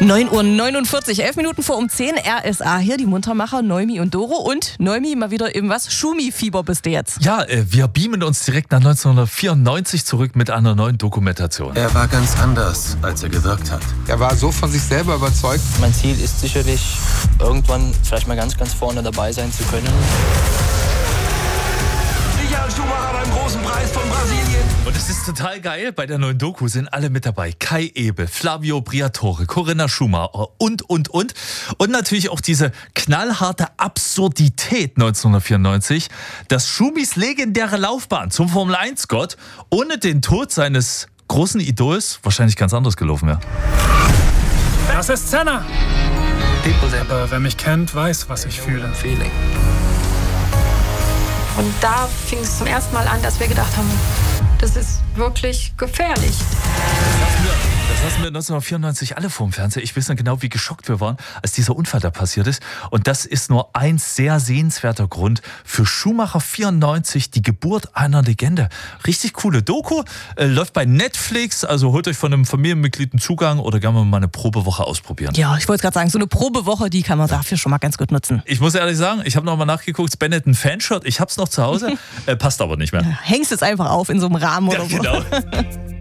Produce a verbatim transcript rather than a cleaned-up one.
neun Uhr neunundvierzig, elf Minuten vor um zehn, R S A hier, die Muntermacher Noemi und Doro. Und Noemi, mal wieder im was? Schumi-Fieber bist du jetzt. Ja, wir beamen uns direkt nach neunzehnhundertvierundneunzig zurück mit einer neuen Dokumentation. Er war ganz anders, als er gewirkt hat. Er war so von sich selber überzeugt. Mein Ziel ist sicherlich, irgendwann vielleicht mal ganz, ganz vorne dabei sein zu können. Michael Schumacher beim großen Preis von Brasilien. Und es ist total geil, bei der neuen Doku sind alle mit dabei. Kai Ebel, Flavio Briatore, Corinna Schumacher und, und, und. Und natürlich auch diese knallharte Absurdität neunzehnhundertvierundneunzig, dass Schumis legendäre Laufbahn zum Formel eins Gott ohne den Tod seines großen Idols wahrscheinlich ganz anders gelaufen wäre. Das ist Senna. Aber wer mich kennt, weiß, was ich fühle. Und da fing es zum ersten Mal an, dass wir gedacht haben, das ist wirklich gefährlich. Das saßen wir neunzehnhundertvierundneunzig alle vorm Fernseher. Ich weiß noch genau, wie geschockt wir waren, als dieser Unfall da passiert ist. Und das ist nur ein sehr sehenswerter Grund für Schumacher vierundneunzig, die Geburt einer Legende. Richtig coole Doku, äh, läuft bei Netflix, also holt euch von einem Familienmitglied einen Zugang oder gerne mal eine Probewoche ausprobieren. Ja, ich wollte gerade sagen, so eine Probewoche, die kann man dafür schon mal ganz gut nutzen. Ich muss ehrlich sagen, ich habe noch mal nachgeguckt, Benetton Fanshirt, ich hab's noch zu Hause, äh, passt aber nicht mehr. Ja, hängst es einfach auf in so einem Rahmen Ja, oder so. genau.